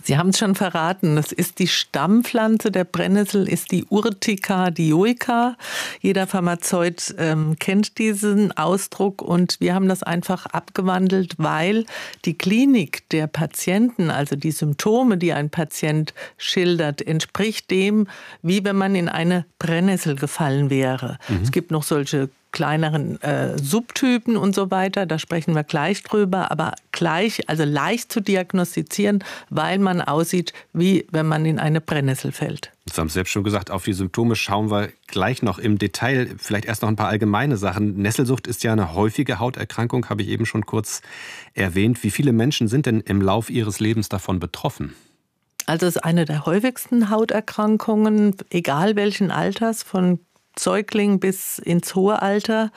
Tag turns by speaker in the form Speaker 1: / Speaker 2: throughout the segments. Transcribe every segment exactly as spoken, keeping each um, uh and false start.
Speaker 1: Sie haben es schon verraten, das ist die Stammpflanze der Brennnessel, ist die Urtica dioica. Jeder Pharmazeut ähm, kennt diesen Ausdruck und wir haben das einfach abgewandelt, weil die Klinik der Patienten, also die Symptome, die ein Patient schildert, entspricht dem, wie wenn man in eine Brennnessel gefallen wäre. Mhm. Es gibt noch solche kleineren äh, Subtypen und so weiter, da sprechen wir gleich drüber, aber gleich, also leicht zu diagnostizieren, weil man aussieht, wie wenn man in eine Brennnessel fällt.
Speaker 2: Sie haben es selbst schon gesagt, auf die Symptome schauen wir gleich noch im Detail. Vielleicht erst noch ein paar allgemeine Sachen. Nesselsucht ist ja eine häufige Hauterkrankung, habe ich eben schon kurz erwähnt. Wie viele Menschen sind denn im Lauf ihres Lebens davon betroffen?
Speaker 1: Also es ist eine der häufigsten Hauterkrankungen, egal welchen Alters, von Säugling bis ins hohe Alter.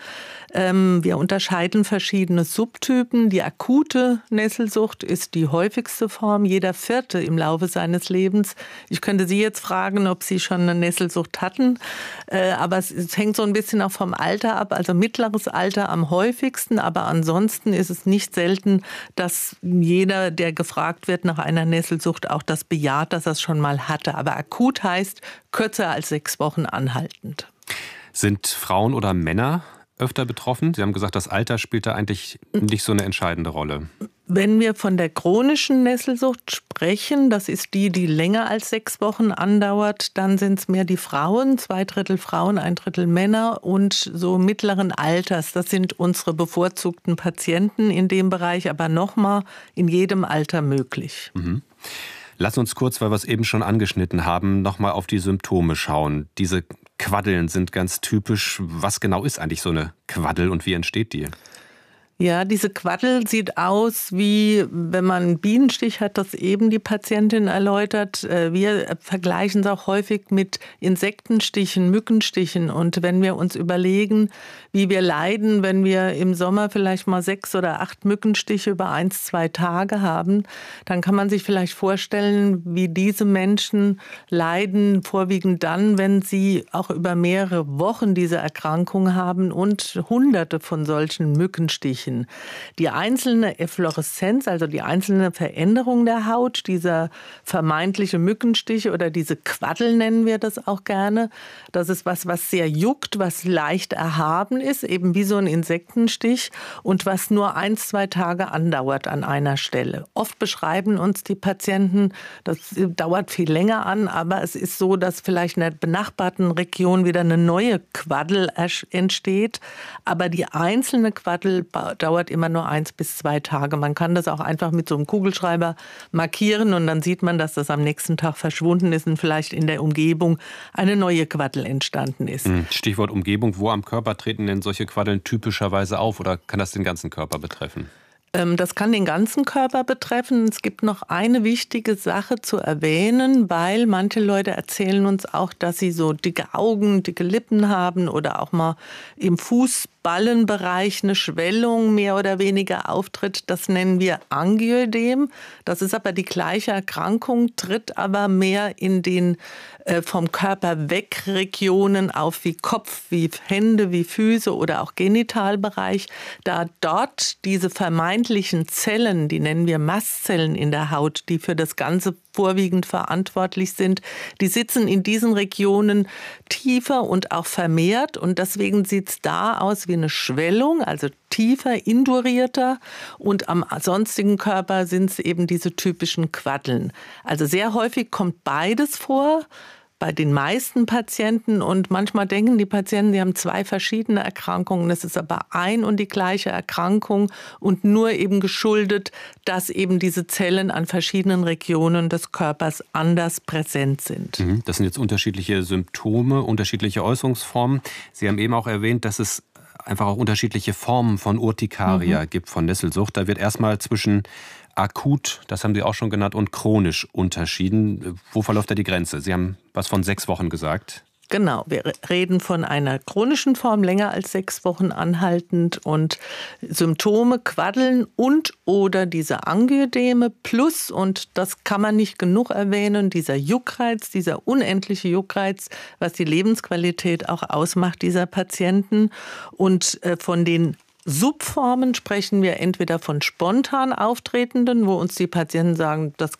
Speaker 1: Wir unterscheiden verschiedene Subtypen. Die akute Nesselsucht ist die häufigste Form, jeder Vierte im Laufe seines Lebens. Ich könnte Sie jetzt fragen, ob Sie schon eine Nesselsucht hatten, aber es, es hängt so ein bisschen auch vom Alter ab, also mittleres Alter am häufigsten, aber ansonsten ist es nicht selten, dass jeder, der gefragt wird nach einer Nesselsucht, auch das bejaht, dass er es schon mal hatte. Aber akut heißt kürzer als sechs Wochen anhaltend.
Speaker 2: Sind Frauen oder Männer öfter betroffen? Sie haben gesagt, das Alter spielt da eigentlich nicht so eine entscheidende Rolle.
Speaker 1: Wenn wir von der chronischen Nesselsucht sprechen, das ist die, die länger als sechs Wochen andauert, dann sind es mehr die Frauen, zwei Drittel Frauen, ein Drittel Männer und so mittleren Alters. Das sind unsere bevorzugten Patienten in dem Bereich, aber nochmal in jedem Alter möglich.
Speaker 2: Mhm. Lass uns kurz, weil wir es eben schon angeschnitten haben, nochmal auf die Symptome schauen. Diese Quaddeln sind ganz typisch. Was genau ist eigentlich so eine Quaddel und wie entsteht die?
Speaker 1: Ja, diese Quaddel sieht aus wie, wenn man einen Bienenstich hat, das eben die Patientin erläutert. Wir vergleichen es auch häufig mit Insektenstichen, Mückenstichen. Und wenn wir uns überlegen, wie wir leiden, wenn wir im Sommer vielleicht mal sechs oder acht Mückenstiche über eins, zwei Tage haben, dann kann man sich vielleicht vorstellen, wie diese Menschen leiden, vorwiegend dann, wenn sie auch über mehrere Wochen diese Erkrankung haben und hunderte von solchen Mückenstichen. Die einzelne Effloreszenz, also die einzelne Veränderung der Haut, dieser vermeintliche Mückenstich oder diese Quaddel nennen wir das auch gerne, das ist was, was sehr juckt, was leicht erhaben ist, eben wie so ein Insektenstich und was nur ein, zwei Tage andauert an einer Stelle. Oft beschreiben uns die Patienten, das dauert viel länger an, aber es ist so, dass vielleicht in der benachbarten Region wieder eine neue Quaddel entsteht, aber die einzelne Quaddel dauert immer nur eins bis zwei Tage. Man kann das auch einfach mit so einem Kugelschreiber markieren und dann sieht man, dass das am nächsten Tag verschwunden ist und vielleicht in der Umgebung eine neue Quaddel entstanden ist.
Speaker 2: Stichwort Umgebung. Wo am Körper treten denn solche Quaddeln typischerweise auf oder kann das den ganzen Körper betreffen?
Speaker 1: Das kann den ganzen Körper betreffen. Es gibt noch eine wichtige Sache zu erwähnen, weil manche Leute erzählen uns auch, dass sie so dicke Augen, dicke Lippen haben oder auch mal im Fußballenbereich eine Schwellung mehr oder weniger auftritt. Das nennen wir Angioödem. Das ist aber die gleiche Erkrankung, tritt aber mehr in den äh, vom Körper weg Regionen auf wie Kopf, wie Hände, wie Füße oder auch Genitalbereich. Da dort diese vermeintlichen Zellen, die nennen wir Mastzellen in der Haut, die für das Ganze vorwiegend verantwortlich sind, die sitzen in diesen Regionen tiefer und auch vermehrt und deswegen sieht es da aus wie eine Schwellung, also tiefer, indurierter und am sonstigen Körper sind es eben diese typischen Quaddeln. Also sehr häufig kommt beides vor. Bei den meisten Patienten und manchmal denken die Patienten, sie haben zwei verschiedene Erkrankungen. Es ist aber ein und die gleiche Erkrankung und nur eben geschuldet, dass eben diese Zellen an verschiedenen Regionen des Körpers anders präsent sind.
Speaker 2: Das sind jetzt unterschiedliche Symptome, unterschiedliche Äußerungsformen. Sie haben eben auch erwähnt, dass es einfach auch unterschiedliche Formen von Urtikaria mhm. gibt, von Nesselsucht. Da wird erstmal zwischen akut, das haben Sie auch schon genannt, und chronisch unterschieden. Wo verläuft da die Grenze? Sie haben was von sechs Wochen gesagt.
Speaker 1: Genau, wir reden von einer chronischen Form, länger als sechs Wochen anhaltend und Symptome, Quaddeln und oder diese Angioödeme plus, und das kann man nicht genug erwähnen, dieser Juckreiz, dieser unendliche Juckreiz, was die Lebensqualität auch ausmacht dieser Patienten. Und von den Subformen sprechen wir entweder von spontan auftretenden, wo uns die Patienten sagen, das